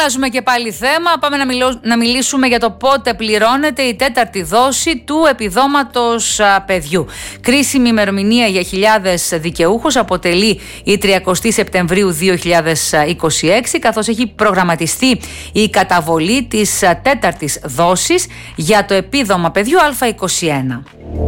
Αλλάζουμε και πάλι θέμα. Πάμε να μιλήσουμε για το πότε πληρώνεται η τέταρτη δόση του επιδόματος παιδιού. Κρίσιμη ημερομηνία για χιλιάδες δικαιούχους αποτελεί η 30 Σεπτεμβρίου 2026, καθώς έχει προγραμματιστεί η καταβολή της τέταρτης δόσης για το επίδομα παιδιού Α21.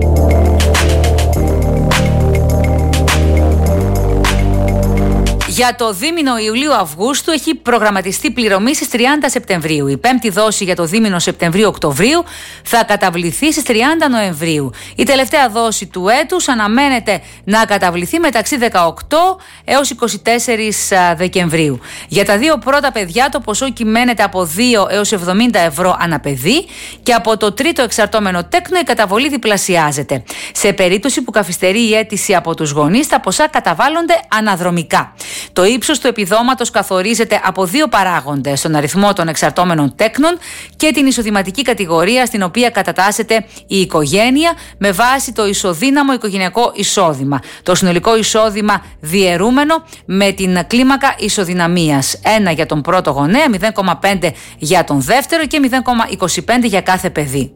Για το δίμηνο Ιουλίου-Αυγούστου έχει προγραμματιστεί πληρωμή στις 30 Σεπτεμβρίου. Η πέμπτη δόση για το δίμηνο Σεπτεμβρίου-Οκτωβρίου θα καταβληθεί στις 30 Νοεμβρίου. Η τελευταία δόση του έτους αναμένεται να καταβληθεί μεταξύ 18 έως 24 Δεκεμβρίου. Για τα δύο πρώτα παιδιά το ποσό κυμαίνεται από 2 έως 70 ευρώ ανά παιδί και από το τρίτο εξαρτώμενο τέκνο η καταβολή διπλασιάζεται. Σε περίπτωση που καθυστερεί η αίτηση από τους γονείς, τα ποσά καταβάλλονται αναδρομικά. Το ύψος του επιδόματος καθορίζεται από δύο παράγοντες: τον αριθμό των εξαρτώμενων τέκνων και την εισοδηματική κατηγορία στην οποία κατατάσσεται η οικογένεια με βάση το ισοδύναμο οικογενειακό εισόδημα. Το συνολικό εισόδημα διαιρούμενο με την κλίμακα ισοδυναμίας. 1 για τον πρώτο γονέα, 0,5 για τον δεύτερο και 0,25 για κάθε παιδί.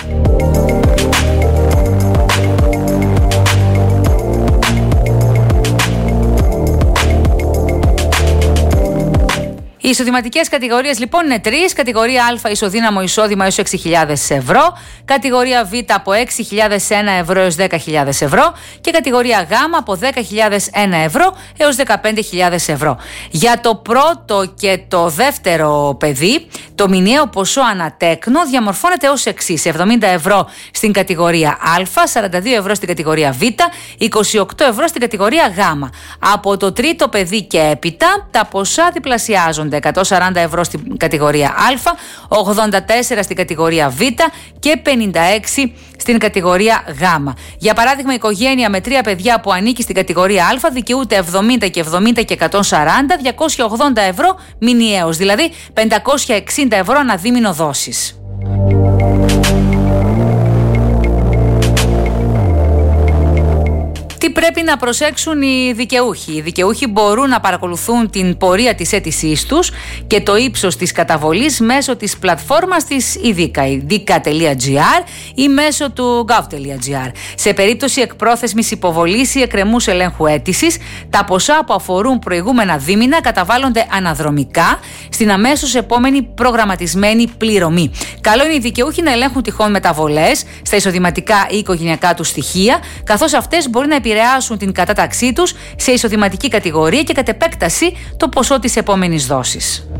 Οι εισοδηματικές κατηγορίες λοιπόν είναι 3. Κατηγορία Α ισοδύναμο εισόδημα έως 6.000 ευρώ. Κατηγορία Β από 6.001 ευρώ έως 10.000 ευρώ. Και κατηγορία Γ από 10.001 ευρώ έως 15.000 ευρώ. Για το πρώτο και το δεύτερο παιδί, το μηνιαίο ποσό ανατέκνο διαμορφώνεται ως εξής: 70 ευρώ στην κατηγορία Α, 42 ευρώ στην κατηγορία Β, 28 ευρώ στην κατηγορία Γ. Από το τρίτο παιδί και έπειτα τα ποσά διπλασιάζονται. 140 ευρώ στην κατηγορία Α, 84 στην κατηγορία Β και 56 στην κατηγορία Γ. Για παράδειγμα, η οικογένεια με 3 παιδιά που ανήκει στην κατηγορία Α δικαιούται 70 και 70 και 140, 280 ευρώ μηνιαίως, δηλαδή 560 ευρώ ανά δίμηνο δόσης. Τι πρέπει να προσέξουν οι δικαιούχοι? Οι δικαιούχοι μπορούν να παρακολουθούν την πορεία της αίτησής τους και το ύψος της καταβολής μέσω της πλατφόρμας της idica.gr ή μέσω του gov.gr. Σε περίπτωση εκπρόθεσμης υποβολής ή εκκρεμούς ελέγχου αίτησης, τα ποσά που αφορούν προηγούμενα δίμηνα καταβάλλονται αναδρομικά στην αμέσως επόμενη προγραμματισμένη πληρωμή. Καλό είναι οι δικαιούχοι να ελέγχουν τυχόν μεταβολές στα εισοδηματικά ή οικογενειακά τους στοιχεία, καθώς αυτές μπορεί να επηρεάσουν την κατάταξή τους σε εισοδηματική κατηγορία και κατ' επέκταση το ποσό της επόμενης δόσης.